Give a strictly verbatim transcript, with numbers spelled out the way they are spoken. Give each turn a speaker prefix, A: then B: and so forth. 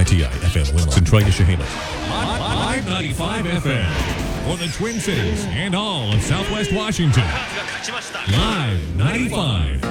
A: T I F M Winlock, Centralia, Chehalis. Live ninety-five F M for the Twin Cities and all of Southwest Washington. Live ninety-five.